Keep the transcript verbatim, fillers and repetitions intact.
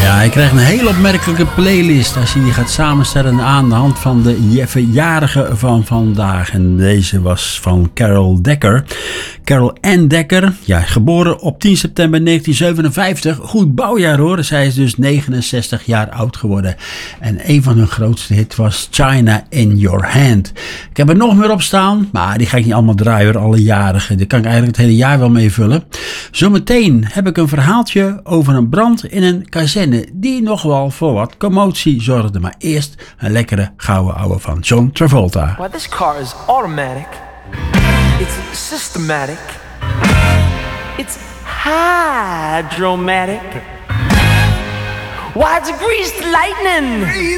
Ja, hij krijgt een heel opmerkelijke playlist als je die gaat samenstellen aan de hand van de verjarigen van vandaag. En deze was van Carol Decker. Carol Ann Decker, ja, geboren op tien september negentien zevenenvijftig. Goed bouwjaar hoor. Zij is dus negenenzestig jaar oud geworden. En een van hun grootste hits was China in Your Hand. Ik heb er nog meer op staan, maar die ga ik niet allemaal draaien hoor, alle jarigen. Daar kan ik eigenlijk het hele jaar wel mee vullen. Zometeen heb ik een verhaaltje over een brand in een kazerne die nog wel voor wat commotie zorgde. Maar eerst een lekkere gouden ouwe van John Travolta. Well, this car is automatic. It's systematic. It's hydromatic. Why, it's greased lightning.